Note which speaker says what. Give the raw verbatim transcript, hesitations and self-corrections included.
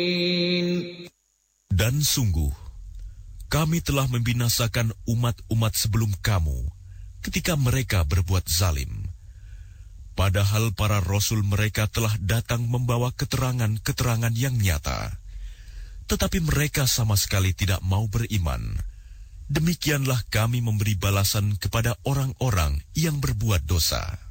Speaker 1: Dan sungguh, kami telah membinasakan umat-umat sebelum kamu ketika mereka berbuat zalim. Padahal para rasul mereka telah datang membawa keterangan-keterangan yang nyata. Tetapi mereka sama sekali tidak mau beriman. Demikianlah kami memberi balasan kepada orang-orang yang berbuat dosa.